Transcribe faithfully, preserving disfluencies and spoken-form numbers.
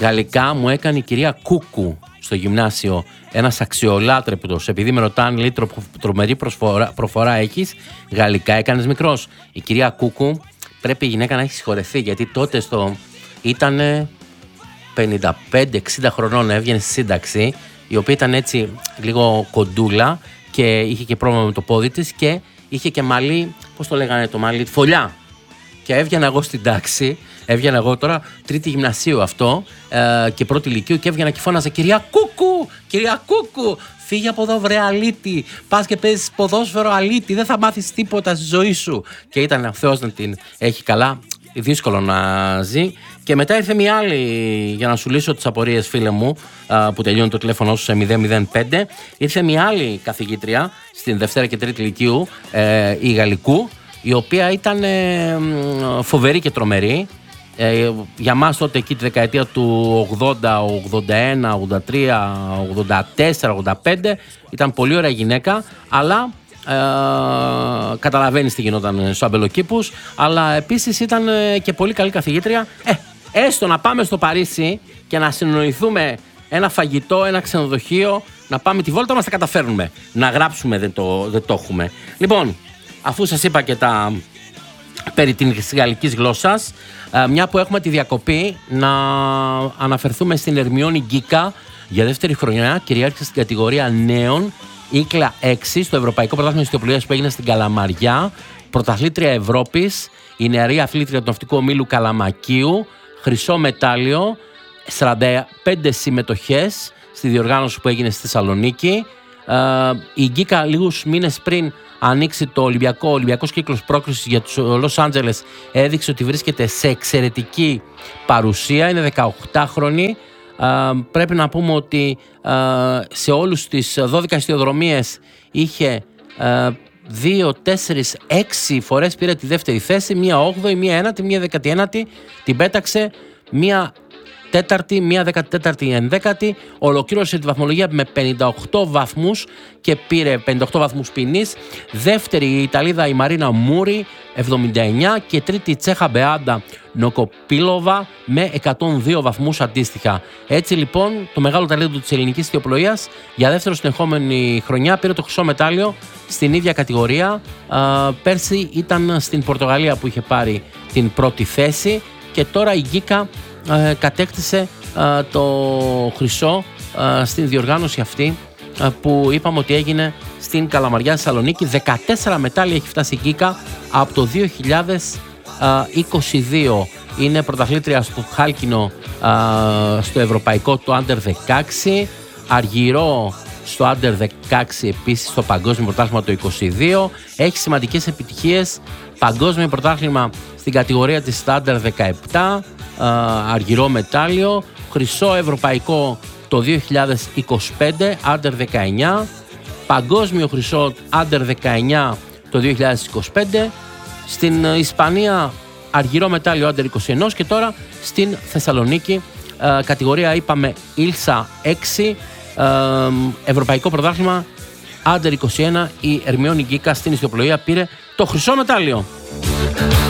Γαλλικά μου έκανε η κυρία Κούκου στο γυμνάσιο, ένας αξιολάτρεπτος. Επειδή με ρωτάνε, λέει, τρομερή προσφορά, προφορά έχεις, γαλλικά έκανες μικρός? Η κυρία Κούκου πρέπει η γυναίκα να έχει συγχωρεθεί, γιατί τότε στο ήταν πενήντα πέντε εξήντα χρονών, έβγαινε στη σύνταξη, η οποία ήταν έτσι λίγο κοντούλα και είχε και πρόβλημα με το πόδι της και είχε και μαλλί, πώς το λέγανε το μαλλί, φωλιά. Και έβγαινα εγώ στην τάξη, έβγαινα εγώ τώρα τρίτη γυμνασίου αυτό ε, και πρώτη λυκείου και έβγαινα και φώναζα κυρία Κούκου, κυρία Κούκου, φύγε από εδώ βρε αλήτη, πας και παίζεις ποδόσφαιρο αλήτη, δεν θα μάθεις τίποτα στη ζωή σου. Και ήταν ο Θεός να την έχει καλά, δύσκολο να ζει. Και μετά ήρθε μια άλλη, για να σου λύσω τις απορίες φίλε μου, που τελειώνει το τηλέφωνο σου σε μηδέν μηδέν πέντε, ήρθε μια άλλη καθηγήτρια στην Δευτέρα και Τρίτη Λυκείου, ε, η Γαλλικού, η οποία ήταν ε, φοβερή και τρομερή. Ε, για μας τότε εκεί τη δεκαετία του ογδόντα, ογδόντα ένα, ογδόντα τρία, ογδόντα τέσσερα, ογδόντα πέντε ήταν πολύ ωραία γυναίκα, αλλά ε, καταλαβαίνεις τι γινόταν στους αμπελοκήπους, αλλά επίσης ήταν και πολύ καλή καθηγήτρια. Ε, έστω να πάμε στο Παρίσι και να συνοηθούμε ένα φαγητό, ένα ξενοδοχείο, να πάμε τη βόλτα μας, τα καταφέρνουμε. Να γράψουμε δεν το, δεν το έχουμε. Λοιπόν, αφού σας είπα και τα περί της γαλλικής γλώσσας, μια που έχουμε τη διακοπή, να αναφερθούμε στην Ερμιόνη Γκίκα. Για δεύτερη χρονιά κυριάρχησε στην κατηγορία νέων Ήκλα έξι στο Ευρωπαϊκό Πρωτάθλημα Ιστιοπλοείας που έγινε στην Καλαμαριά. Πρωταθλήτρια Ευρώπης, η νεαρή αθλήτρια του ναυτικού ομίλου Καλαμακίου, χρυσό μετάλλιο, σαράντα πέντε συμμετοχές στη διοργάνωση που έγινε στη Θεσσαλονίκη. Η Γκίκα λίγους μήνες πριν ανοίξει το Ολυμπιακό, Ολυμπιακός κύκλος πρόκρισης για τους Λος Άντζελες, έδειξε ότι βρίσκεται σε εξαιρετική παρουσία, είναι δεκαοκτάχρονη. Uh, πρέπει να πούμε ότι uh, σε όλους τις δώδεκα ιστιοδρομίες είχε δύο, τέσσερις, έξι φορές πήρε τη δεύτερη θέση, μία όγδοη, μία ένατη, μία δεκατιένατη, την πέταξε, μία τέταρτη, μία δεκατέταρτη, ενδέκατη, ολοκλήρωσε τη βαθμολογία με πενήντα οκτώ βαθμούς και πήρε πενήντα οκτώ βαθμούς ποινής. Δεύτερη η Ιταλίδα η Μαρίνα Μούρι, εβδομήντα εννιά, και τρίτη η Τσέχα Μπεάντα Νοκοπίλοβα με εκατόν δύο βαθμούς αντίστοιχα. Έτσι λοιπόν το μεγάλο ταλέντο της ελληνικής ιστιοπλοείας για δεύτερο συνεχόμενη χρονιά πήρε το χρυσό μετάλλιο στην ίδια κατηγορία. Α, πέρσι ήταν στην Πορτογαλία που είχε πάρει την πρώτη θέση και τώρα η Γκίκα ε, κατέκτησε ε, το χρυσό ε, στην διοργάνωση αυτή ε, που είπαμε ότι έγινε στην Καλαμαριά Θεσσαλονίκη. δεκατέσσερα μετάλλια έχει φτάσει η Γκίκα από το δύο χιλιάδες είκοσι δύο. Είναι πρωταθλήτρια στο χάλκινο ε, στο ευρωπαϊκό το άντερ δεκαέξι, αργυρό στο άντερ δεκαέξι επίσης στο παγκόσμιο πρωτάθλημα το είκοσι δύο. Έχει σημαντικές επιτυχίες, παγκόσμιο πρωτάθλημα στην κατηγορία της άντερ δεκαεπτά, ε, αργυρό μετάλλιο, χρυσό ευρωπαϊκό το δύο χιλιάδες είκοσι πέντε, άντερ δεκαεννιά, παγκόσμιο χρυσό άντερ δεκαεννιά το δύο χιλιάδες είκοσι πέντε, στην Ισπανία αργυρό μετάλλιο άντερ είκοσι ένα και τώρα στην Θεσσαλονίκη ε, κατηγορία είπαμε Ήλσα έξι, ε, ευρωπαϊκό πρωτάθλημα άντερ είκοσι ένα, η Ερμιόνη Γκίκα στην ιστιοπλοεία πήρε το χρυσό μετάλλιο.